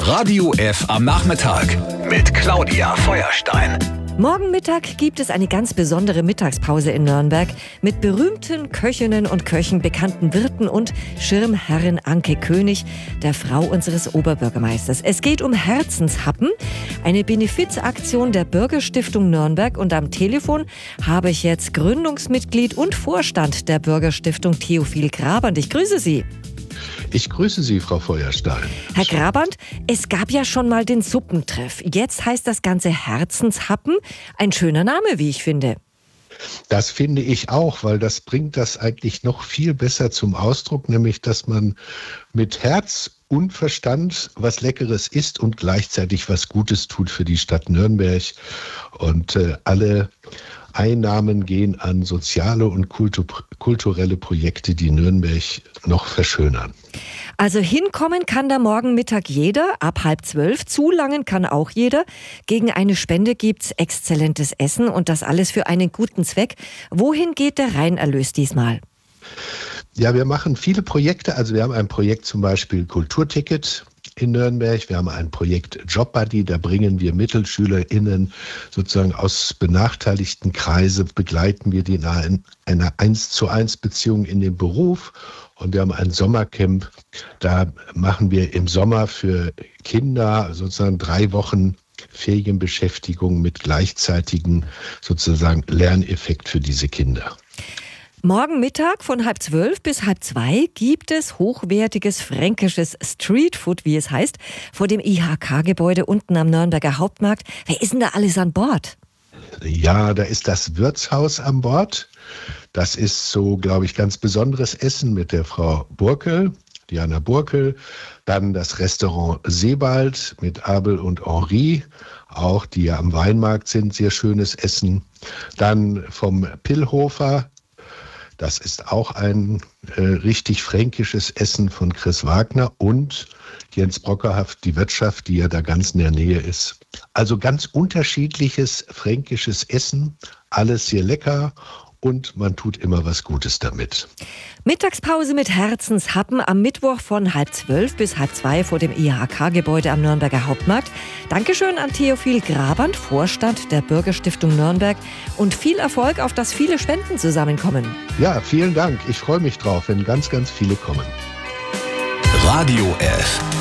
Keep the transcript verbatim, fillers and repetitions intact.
Radio F am Nachmittag mit Claudia Feuerstein. Morgen Mittag gibt es eine ganz besondere Mittagspause in Nürnberg mit berühmten Köchinnen und Köchen, bekannten Wirten und Schirmherrin Anke König, der Frau unseres Oberbürgermeisters. Es geht um Herzenshappen, eine Benefizaktion der Bürgerstiftung Nürnberg, und am Telefon habe ich jetzt Gründungsmitglied und Vorstand der Bürgerstiftung Theophil Graband. Ich grüße Sie. Ich grüße Sie, Frau Feuerstein. Herr Graband, es gab ja schon mal den Suppentreff. Jetzt heißt das Ganze Herzenshappen. Ein schöner Name, wie ich finde. Das finde ich auch, weil das bringt das eigentlich noch viel besser zum Ausdruck, nämlich dass man mit Herz und Verstand was Leckeres isst und gleichzeitig was Gutes tut für die Stadt Nürnberg. Und äh, alle Einnahmen gehen an soziale und kultu- kulturelle Projekte, die Nürnberg noch verschönern. Also hinkommen kann da morgen Mittag jeder, ab halb zwölf. Zulangen kann auch jeder. Gegen eine Spende gibt's exzellentes Essen und das alles für einen guten Zweck. Wohin geht der Reinerlös diesmal? Ja, wir machen viele Projekte. Also wir haben ein Projekt zum Beispiel Kulturticket in Nürnberg. Wir haben ein Projekt Jobbuddy, da bringen wir MittelschülerInnen sozusagen aus benachteiligten Kreise, begleiten wir die in einer eins zu eins Beziehung in den Beruf. Und wir haben ein Sommercamp, da machen wir im Sommer für Kinder sozusagen drei Wochen Ferienbeschäftigung mit gleichzeitigem sozusagen Lerneffekt für diese Kinder. Morgen Mittag von halb zwölf bis halb zwei gibt es hochwertiges fränkisches Streetfood, wie es heißt, vor dem I H K-Gebäude unten am Nürnberger Hauptmarkt. Wer ist denn da alles an Bord? Ja, da ist das Wirtshaus an Bord. Das ist so, glaube ich, ganz besonderes Essen mit der Frau Burkel, Diana Burkel. Dann das Restaurant Sebald mit Abel und Henri, auch die ja am Weinmarkt sind, sehr schönes Essen. Dann vom Pillhofer. Das ist auch ein äh, richtig fränkisches Essen von Chris Wagner und Jens Brockerhaft, die Wirtschaft, die ja da ganz in der Nähe ist. Also ganz unterschiedliches fränkisches Essen, alles sehr lecker und man tut immer was Gutes damit. Mittagspause mit Herzenshappen am Mittwoch von halb zwölf bis halb zwei vor dem I H K-Gebäude am Nürnberger Hauptmarkt. Dankeschön an Theophil Graband, Vorstand der Bürgerstiftung Nürnberg, und viel Erfolg, auf dass viele Spenden zusammenkommen. Ja, vielen Dank. Ich freue mich drauf, wenn ganz, ganz viele kommen. Radio F.